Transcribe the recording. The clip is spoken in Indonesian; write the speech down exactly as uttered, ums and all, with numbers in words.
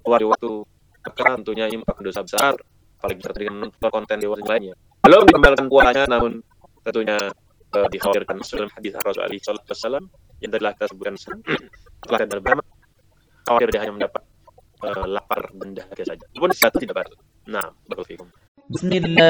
keluar di waktu, maka tentunya ini merupakan dosa besar, apalagi serta dengan menonton konten di luar lainnya. Belum diambalkan puasanya, namun tentunya uh, dikhawatirkan dalam hadis Rasulullah shallallahu alaihi wasallam yang telah kita sebutkan setelah dan bersama, khawatir dia hanya mendapat uh, lapar dan dahaga saja, walaupun satu tidak batal. Nah, barakallahu fikum. Bismillah.